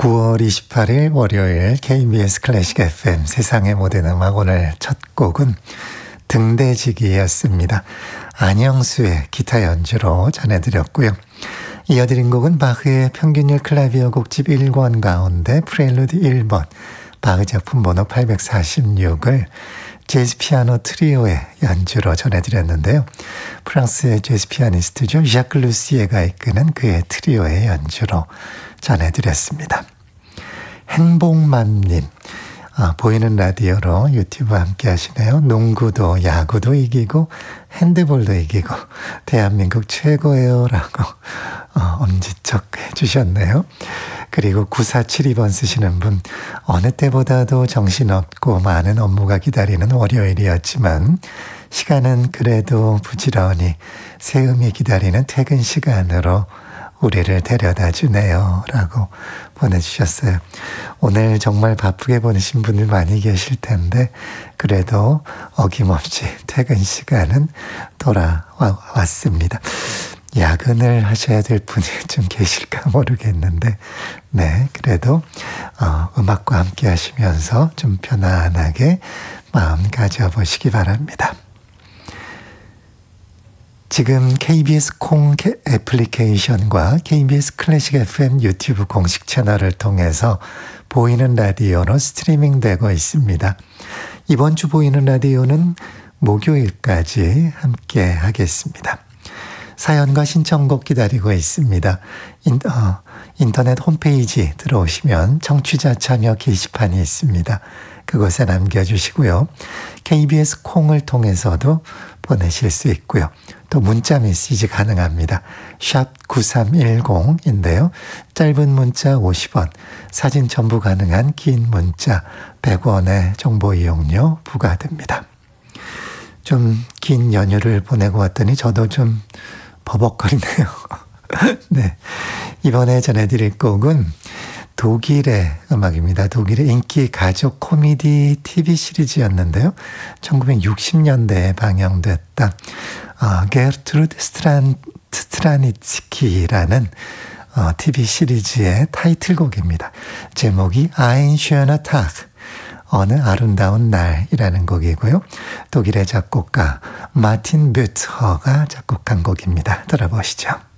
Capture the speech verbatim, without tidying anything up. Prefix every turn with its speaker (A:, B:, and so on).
A: 구월 이십팔일 월요일 케이비에스 클래식 에프엠 세상의 모든 음악, 오늘 첫 곡은 등대지기였습니다. 안영수의 기타 연주로 전해드렸고요. 이어드린 곡은 바흐의 평균율 클라비어 곡집 일 권 가운데 프렐루드 일 번, 바흐 작품 번호 팔백사십육을 재즈 피아노 트리오의 연주로 전해드렸는데요. 프랑스의 재즈 피아니스트죠. ዣ크 루시에가 이끄는 그의 트리오의 연주로 전해드렸습니다. 행복맘님, 아, 보이는 라디오로 유튜브 함께 하시네요. 농구도 야구도 이기고 핸드볼도 이기고 대한민국 최고예요 라고 어, 엄지척 해주셨네요. 그리고 구사칠이 번 쓰시는 분, 어느 때보다도 정신없고 많은 업무가 기다리는 월요일이었지만 시간은 그래도 부지런히 세음이 기다리는 퇴근 시간으로 우리를 데려다 주네요 라고 보내주셨어요. 오늘 정말 바쁘게 보내신 분들 많이 계실 텐데 그래도 어김없이 퇴근 시간은 돌아왔습니다. 야근을 하셔야 될 분이 좀 계실까 모르겠는데 네, 그래도 어, 음악과 함께 하시면서 좀 편안하게 마음 가져보시기 바랍니다. 지금 케이비에스 콩 애플리케이션과 케이비에스 클래식 에프엠 유튜브 공식 채널을 통해서 보이는 라디오로 스트리밍 되고 있습니다. 이번 주 보이는 라디오는 목요일까지 함께 하겠습니다. 사연과 신청곡 기다리고 있습니다. 인, 어, 인터넷 홈페이지 들어오시면 청취자 참여 게시판이 있습니다. 그곳에 남겨주시고요. 케이비에스 콩을 통해서도 보내실 수 있고요. 또 문자 메시지 가능합니다. 샵 구삼일공인데요. 짧은 문자 오십 원, 사진 첨부 가능한 긴 문자 백 원의 정보 이용료 부과됩니다. 좀 긴 연휴를 보내고 왔더니 저도 좀 버벅거리네요. 네, 이번에 전해드릴 곡은 독일의 음악입니다. 독일의 인기 가족 코미디 티비 시리즈였는데요. 천구백육십 년대에 방영됐다. 어, 게르트루드 스트란, 스트라니츠키라는 어, 티비 시리즈의 타이틀곡입니다. 제목이 Ein schöner Tag, 어느 아름다운 날이라는 곡이고요. 독일의 작곡가 마틴 뷰트허가 작곡한 곡입니다. 들어보시죠.